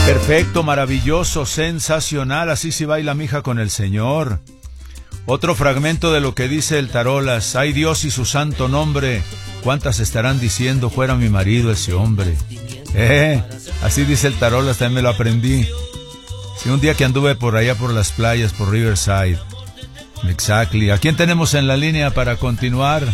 Perfecto, maravilloso, sensacional, así se baila mija con el Señor. Otro fragmento de lo que dice el Tarolas: ay Dios y su santo nombre, cuántas estarán diciendo fuera mi marido ese hombre. Así dice el Tarolas, también me lo aprendí. Sí, un día que anduve por allá por las playas, por Riverside. Exactly. ¿A quién tenemos en la línea para continuar?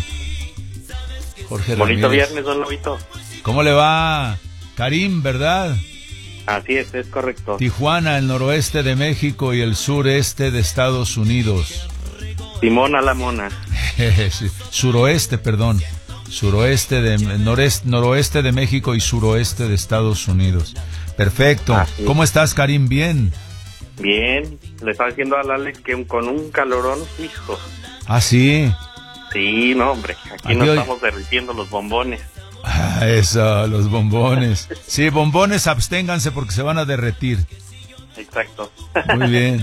Jorge Ramírez. Bonito viernes, don Lobito. ¿Cómo le va? Karim, ¿verdad? Así es correcto. Tijuana, el noroeste de México y el sureste de Estados Unidos. Simón a la mona. Sí, suroeste, perdón. Suroeste de noroeste de México y suroeste de Estados Unidos. Perfecto. Así. ¿Cómo estás, Karim? Bien. Bien. Le estaba diciendo al Alex que con un calorón, hijo. Ah, sí. Sí, no, hombre. Aquí nos estamos derritiendo los bombones. Ah, eso, los bombones. Sí, bombones, absténganse porque se van a derretir. Exacto. Muy bien.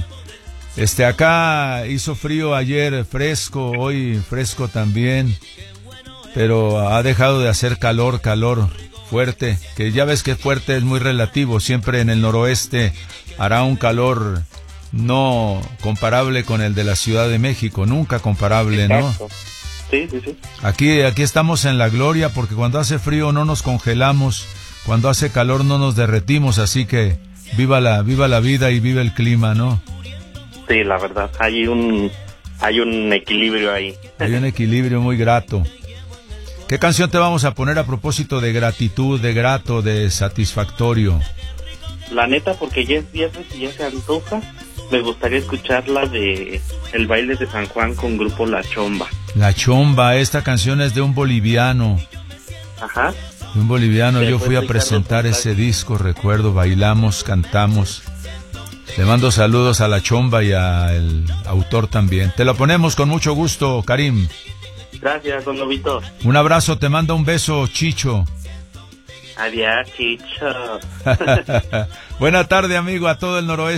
Acá hizo frío ayer, fresco, hoy fresco también. Pero ha dejado de hacer calor fuerte. Que ya ves que fuerte es muy relativo. Siempre en el noroeste hará un calor no comparable con el de la Ciudad de México. Nunca comparable, exacto. ¿no? Sí. Aquí estamos en la gloria porque cuando hace frío no nos congelamos, cuando hace calor no nos derretimos, así que viva la vida y viva el clima, ¿no? Sí, la verdad, hay un equilibrio ahí. Hay un equilibrio muy grato. ¿Qué canción te vamos a poner a propósito de gratitud, de grato, de satisfactorio? La neta, porque ya es viernes y ya se antoja, me gustaría escuchar la de El baile de San Juan con grupo La Chomba. La Chomba, esta canción es de un boliviano. Ajá. De un boliviano, yo fui a presentar ese disco, recuerdo, bailamos, cantamos. Le mando saludos a La Chomba y al autor también. Te lo ponemos con mucho gusto, Karim. Gracias, don Lobito. Un abrazo, te mando un beso, Chicho. Adiós, Chicho. Buena tarde, amigo, a todo el noroeste.